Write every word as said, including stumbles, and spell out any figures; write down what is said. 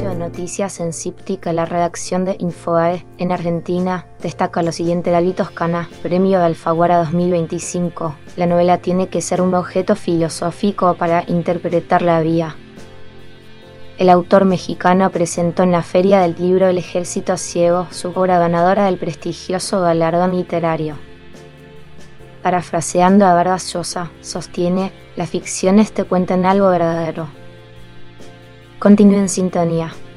de noticias en Cíptica, la redacción de Infobae en Argentina destaca lo siguiente: David Toscana, Premio de Alfaguara dos mil veinticinco. La novela tiene que ser un objeto filosófico para interpretar la vida. El autor mexicano presentó en la Feria del Libro El Ejército Ciego su obra ganadora del prestigioso galardón literario. Parafraseando a Vargas Llosa, sostiene: las ficciones te cuentan algo verdadero. Continúe en sintonía.